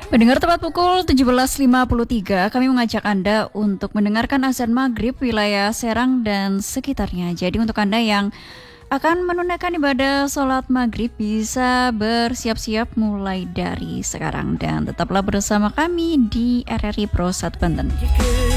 Mendengar tepat pukul 17.53, kami mengajak Anda untuk mendengarkan azan maghrib wilayah Serang dan sekitarnya. Jadi untuk Anda yang akan menunaikan ibadah sholat maghrib bisa bersiap-siap mulai dari sekarang. Dan tetaplah bersama kami di RRI Pro 1 Banten.